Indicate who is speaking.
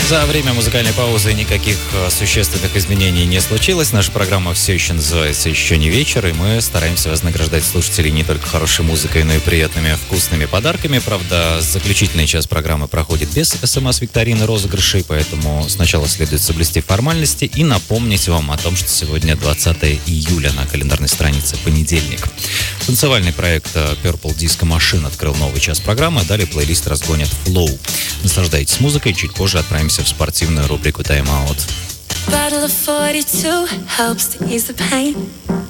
Speaker 1: За время музыкальной паузы никаких существенных изменений не случилось. Наша программа все еще называется «Еще не вечер», и мы стараемся вознаграждать слушателей не только хорошей музыкой, но и приятными вкусными подарками. Правда, заключительный час программы проходит без СМС-викторины, розыгрышей, поэтому сначала следует соблюсти формальности и напомнить вам о том, что сегодня 20 июля на календарной странице понедельник. Танцевальный проект Purple Disco Machine открыл новый час программы, далее плейлист разгонит Flow. Наслаждайтесь музыкой, чуть позже отправимся в спортивную рубрику «Тайм-аут».